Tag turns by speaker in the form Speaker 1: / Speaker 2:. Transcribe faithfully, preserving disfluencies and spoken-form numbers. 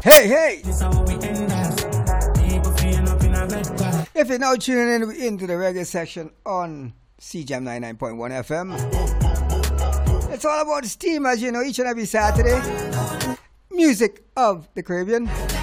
Speaker 1: Hey, hey! If you're now tuning in into the reggae section on C J A M ninety-nine point one F M, it's all about steam, as you know, each and every Saturday. Music of the Caribbean.